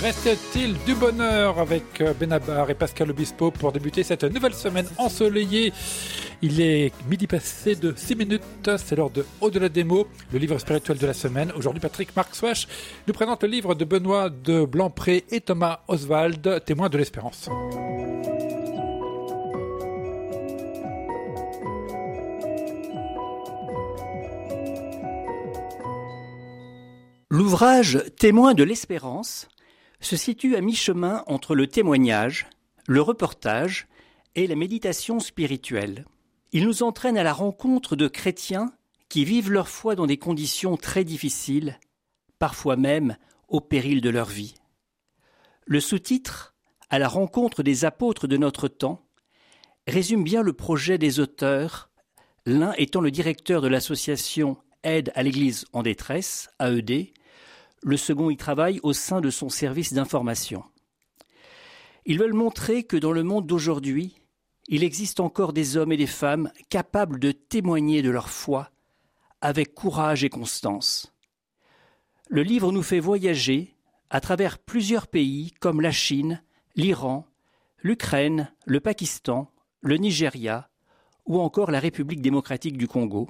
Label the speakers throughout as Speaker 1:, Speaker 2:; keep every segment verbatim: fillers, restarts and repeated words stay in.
Speaker 1: Reste-t-il du bonheur avec Benabar et Pascal Obispo pour débuter cette nouvelle semaine ensoleillée. Il est midi passé de six minutes, c'est l'heure de Au-delà des mots, le livre spirituel de la semaine. Aujourd'hui, Patrick Marx-Wash nous présente le livre de Benoît de Blanpré et Thomas Oswald, Témoins de l'espérance.
Speaker 2: L'ouvrage Témoins de l'espérance se situe à mi-chemin entre le témoignage, le reportage et la méditation spirituelle. Il nous entraîne à la rencontre de chrétiens qui vivent leur foi dans des conditions très difficiles, parfois même au péril de leur vie. Le sous-titre « À la rencontre des apôtres de notre temps » résume bien le projet des auteurs, l'un étant le directeur de l'association Aide à l'Église en détresse, A E D, le second y travaille au sein de son service d'information. Ils veulent montrer que dans le monde d'aujourd'hui, il existe encore des hommes et des femmes capables de témoigner de leur foi avec courage et constance. Le livre nous fait voyager à travers plusieurs pays comme la Chine, l'Iran, l'Ukraine, le Pakistan, le Nigeria ou encore la République démocratique du Congo.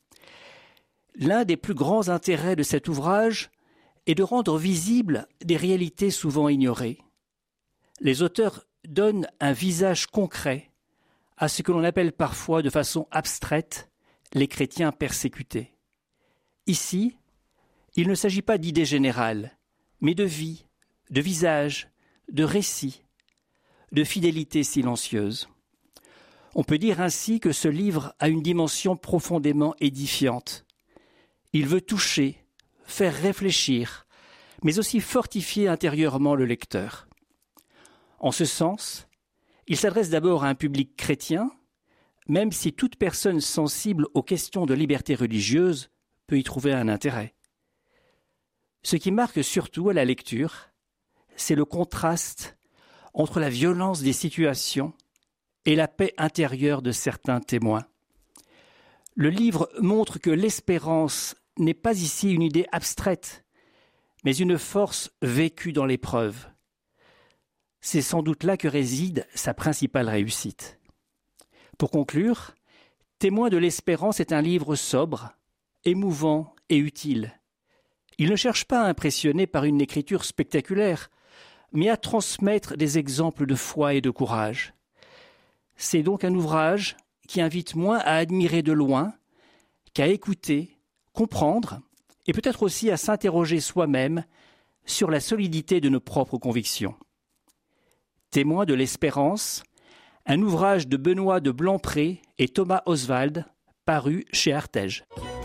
Speaker 2: L'un des plus grands intérêts de cet ouvrage est de rendre visibles des réalités souvent ignorées. Les auteurs donnent un visage concret à ce que l'on appelle parfois de façon abstraite les chrétiens persécutés. Ici, il ne s'agit pas d'idées générales, mais de vie, de visage, de récits, de fidélité silencieuse. On peut dire ainsi que ce livre a une dimension profondément édifiante. Il veut toucher, faire réfléchir, mais aussi fortifier intérieurement le lecteur. En ce sens, il s'adresse d'abord à un public chrétien, même si toute personne sensible aux questions de liberté religieuse peut y trouver un intérêt. Ce qui marque surtout à la lecture, c'est le contraste entre la violence des situations et la paix intérieure de certains témoins. Le livre montre que l'espérance n'est pas ici une idée abstraite, mais une force vécue dans l'épreuve. C'est sans doute là que réside sa principale réussite. Pour conclure, Témoins de l'espérance est un livre sobre, émouvant et utile. Il ne cherche pas à impressionner par une écriture spectaculaire, mais à transmettre des exemples de foi et de courage. C'est donc un ouvrage qui invite moins à admirer de loin qu'à écouter, comprendre et peut-être aussi à s'interroger soi-même sur la solidité de nos propres convictions. Témoins de l'espérance, un ouvrage de Benoît de Blanpré et Thomas Oswald, paru chez Artege.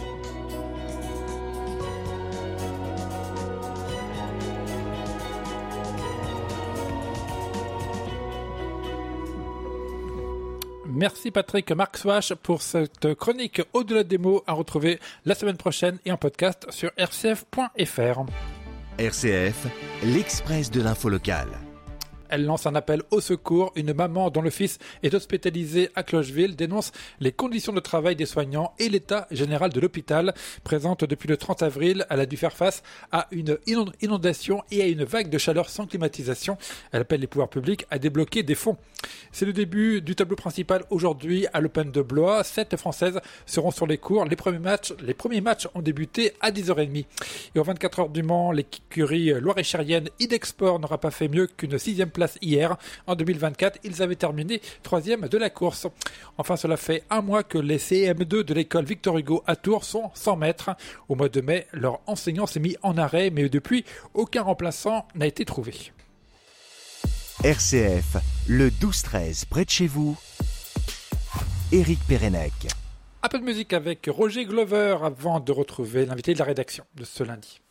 Speaker 1: Merci Patrick Marx-Wash pour cette chronique Au-delà des mots à retrouver la semaine prochaine et en podcast sur r c f point f r.
Speaker 3: R C F, l'Express de l'info locale.
Speaker 1: Elle lance un appel au secours. Une maman dont le fils est hospitalisé à Clocheville dénonce les conditions de travail des soignants et l'état général de l'hôpital. Présente depuis le trente avril, elle a dû faire face à une inondation et à une vague de chaleur sans climatisation. Elle appelle les pouvoirs publics à débloquer des fonds. C'est le début du tableau principal aujourd'hui à l'Open de Blois. Sept Françaises seront sur les cours. Les premiers matchs, les premiers matchs ont débuté à dix heures trente. Et aux vingt-quatre heures du Mans, l'écurie loire-et-chérienne Idexport n'aura pas fait mieux qu'une sixième place hier. En deux mille vingt-quatre, ils avaient terminé troisième de la course. Enfin, cela fait un mois que les C M deux de l'école Victor Hugo à Tours sont sans maître. Au mois de mai, leur enseignant s'est mis en arrêt, mais depuis, aucun remplaçant n'a été trouvé.
Speaker 3: R C F, le douze treize, près de chez vous, Éric Pérenec.
Speaker 1: Un peu de musique avec Roger Glover avant de retrouver l'invité de la rédaction de ce lundi.